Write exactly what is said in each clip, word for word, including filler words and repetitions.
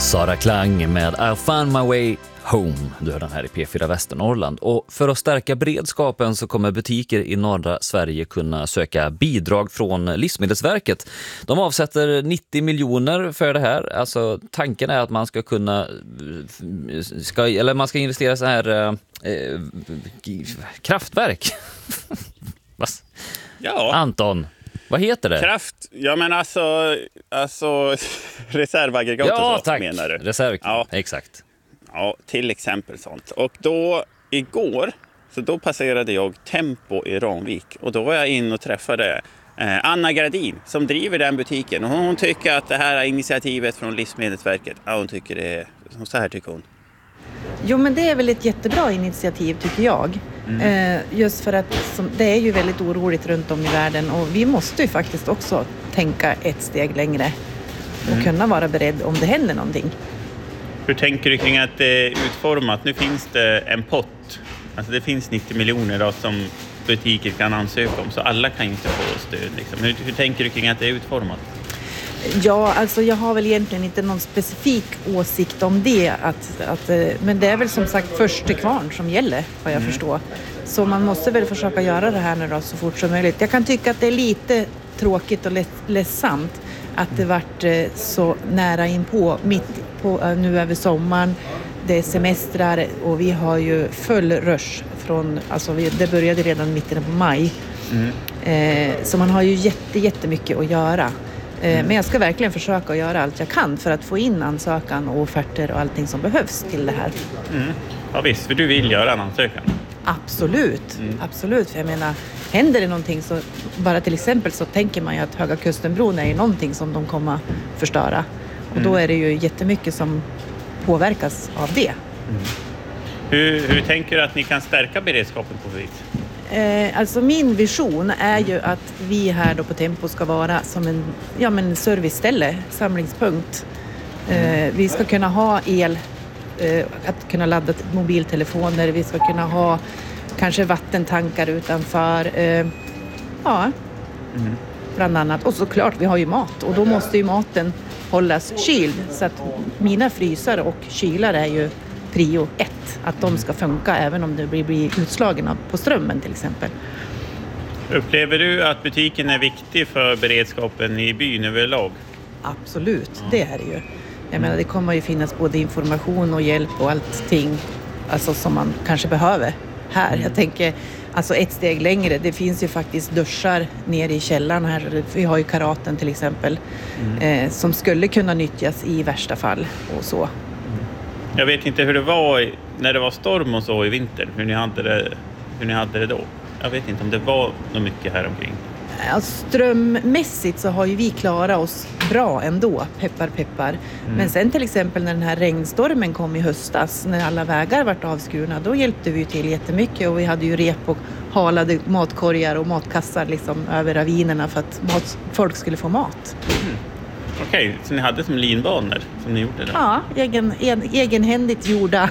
Sara Klang med I found my way home. Du hör den här i P fyra Västernorrland. Och för att stärka beredskapen så kommer butiker i norra Sverige kunna söka bidrag från Livsmedelsverket. De avsätter nittio miljoner för det här. Alltså tanken är att man ska kunna ska, eller man ska investera så här eh, kraftverk. Ja. Anton, vad heter det? Kraft, ja men alltså, alltså reservaggregat ja, och så, tack. menar du? Reserv, ja, exakt. Ja, till exempel sånt. Och då, igår, så då passerade jag Tempo i Ramvik. Och då var jag in och träffade eh, Anna Gradin som driver den butiken. Och hon tycker att det här initiativet från Livsmedelsverket, ja, hon tycker det är, så här tycker hon. Jo, men det är väl ett jättebra initiativ tycker jag. Mm. Eh, just för att som, det är ju väldigt oroligt runt om i världen och vi måste ju faktiskt också tänka ett steg längre och mm. kunna vara beredd om det händer någonting. Hur tänker du kring att det är utformat? Nu finns det en pott, alltså det finns nittio miljoner då, som butiker kan ansöka om, så alla kan inte få stöd. Liksom. Hur, hur tänker du kring att det är utformat? Ja, alltså jag har väl egentligen inte någon specifik åsikt om det. Att, att, men det är väl som sagt först till kvarn som gäller, vad jag mm. förstår. Så man måste väl försöka göra det här nu då, så fort som möjligt. Jag kan tycka att det är lite tråkigt och ledsamt att det vart så nära in på, mitt på, nu över sommaren. Det är semestrar och vi har ju full rush från, alltså vi, det började redan mitten på maj. Mm. Eh, så man har ju jätte, jättemycket att göra. Mm. Men jag ska verkligen försöka göra allt jag kan för att få in ansökan och offerter och allting som behövs till det här. Mm. Ja visst, för du vill göra en ansökan. Absolut, mm. absolut. För jag menar, händer det någonting så, bara till exempel så tänker man ju att Höga Kustenbron är ju någonting som de kommer förstöra. Och mm. då är det ju jättemycket som påverkas av det. Mm. Hur, hur tänker du att ni kan stärka beredskapen på vis? Eh, alltså min vision är ju att vi här då på Tempo ska vara som en ja, men serviceställe, samlingspunkt. Eh, vi ska kunna ha el, eh, att kunna ladda mobiltelefoner, vi ska kunna ha kanske vattentankar utanför. Eh, ja, mm. bland annat. Och såklart, vi har ju mat och då måste ju maten hållas kyld. Så att mina frysar och kylar är ju prio ett. Att de ska funka även om det blir, blir utslagna på strömmen till exempel. Upplever du att butiken är viktig för beredskapen i byn överlag? Absolut, ja. Det är det ju. Jag menar, det kommer ju finnas både information och hjälp och allting alltså, som man kanske behöver här. Mm. Jag tänker, alltså ett steg längre, det finns ju faktiskt duschar nere i källaren här. Vi har ju karaten till exempel mm. eh, som skulle kunna nyttjas i värsta fall och så. Jag vet inte hur det var när det var storm och så i vinter, hur ni hade det, hur ni hade det då. Jag vet inte om det var något mycket här omkring. Ja, strömmässigt så har ju vi klarat oss bra ändå, peppar peppar. Mm. Men sen till exempel när den här regnstormen kom i höstas, när alla vägar vart avskurna, då hjälpte vi till jättemycket och vi hade ju rep och halade matkorgar och matkassar liksom över ravinerna för att mat, folk skulle få mat. Mm. Okej, okay, så ni hade som linbanor som ni gjorde det? Ja, egen, en, egenhändigt gjorda.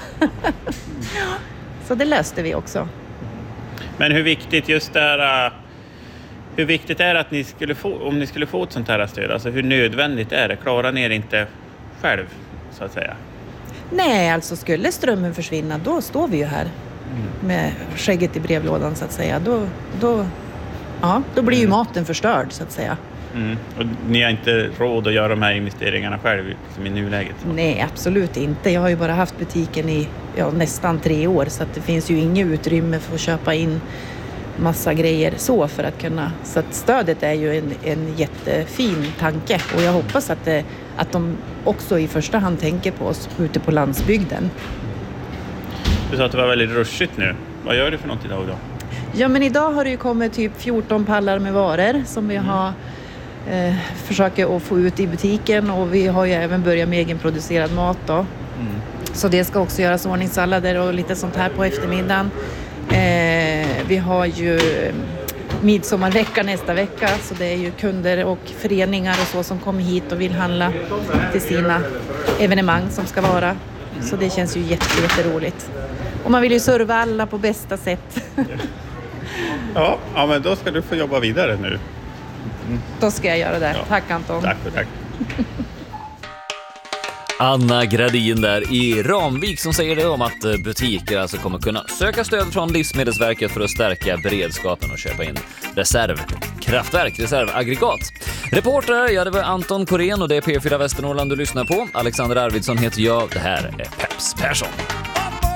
Så det löste vi också. Men hur viktigt just det här, hur viktigt är det att ni skulle få, om ni skulle få ett sånt här stöd? Alltså hur nödvändigt är det? Klarar ni er inte själv, så att säga? Nej, alltså skulle strömmen försvinna, då står vi ju här mm. med skägget i brevlådan så att säga. Då, då, ja, då blir ju maten förstörd så att säga. Mm. Och ni har inte råd att göra de här investeringarna själv som i nuläget? Så. Nej, absolut inte. Jag har ju bara haft butiken i ja, nästan tre år så att det finns ju inget utrymme för att köpa in massa grejer så för att kunna. Så att stödet är ju en, en jättefin tanke och jag hoppas att, det, att de också i första hand tänker på oss ute på landsbygden. Du sa att det var väldigt rushigt nu. Vad gör du för något idag då? Ja, men idag har det ju kommit typ fjorton pallar med varor som vi mm. har Eh, försöker att få ut i butiken och vi har ju även börjat med egenproducerad mat då. Mm. Så det ska också göras ordningssallader och lite sånt här på eftermiddagen. Eh, vi har ju midsommarvecka nästa vecka så det är ju kunder och föreningar och så som kommer hit och vill handla till sina evenemang som ska vara. Mm. Så det känns ju jätte, jätteroligt. Och man vill ju serva alla på bästa sätt. ja, ja, men då ska du få jobba vidare nu. Då ska jag göra det. Ja. Tack Anton. Tack och tack. Anna Gradin där i Ramvik som säger det om att butiker alltså kommer kunna söka stöd från Livsmedelsverket för att stärka beredskapen och köpa in reservkraftverk, reservaggregat. Reporter, ja det var Anton Korén och det är P fyra Västernorrland du lyssnar på. Alexander Arvidsson heter jag, det här är Peps Persson.